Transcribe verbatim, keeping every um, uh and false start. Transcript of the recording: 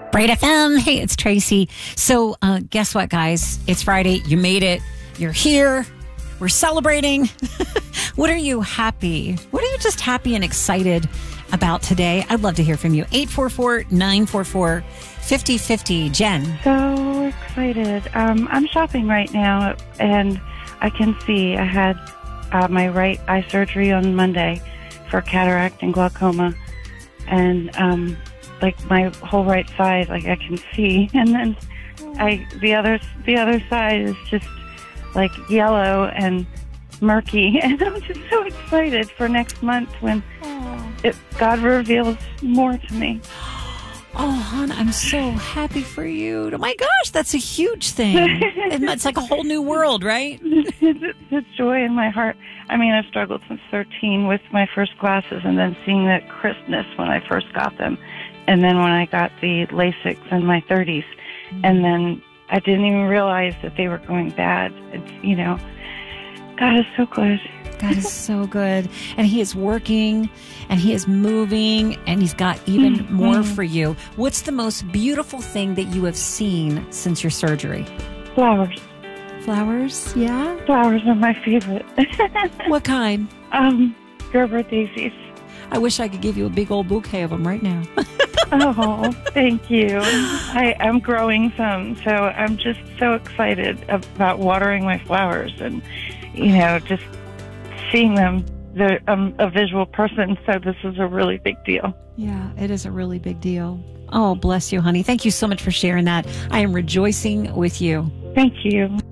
Bright F M. Hey, it's Tracy. So uh, guess what, guys? It's Friday. You made it. You're here. We're celebrating. What are you happy? What are you just happy and excited about today? I'd love to hear from you. eight four four, nine four four, five oh five oh. Jen. So excited. Um, I'm shopping right now, and I can see I had uh, my right eye surgery on Monday for cataract and glaucoma. And um, like my whole right side, like I can see. And then I the other the other side is just like yellow and murky. And I'm just so excited for next month when it, God reveals more to me. Oh, hon, I'm so happy for you. Oh, my gosh, that's a huge thing. And it's like a whole new world, right? It's a joy in my heart. I mean, I've struggled since thirteen with my first glasses and then seeing that crispness when I first got them. And then when I got the LASIK in my thirties. And then I didn't even realize that they were going bad. It's, you know, God is so good. God is so good. And he is working and he is moving and he's got even mm-hmm. more for you. What's the most beautiful thing that you have seen since your surgery? Flowers. Flowers? Yeah? Flowers are my favorite. What kind? Um, Gerber daisies. I wish I could give you a big old bouquet of them right now. Oh, thank you. I, I'm growing some, so I'm just so excited about watering my flowers and, you know, just seeing them. They're, I'm a visual person, so this is a really big deal. Yeah, it is a really big deal. Oh, bless you, honey. Thank you so much for sharing that. I am rejoicing with you. Thank you.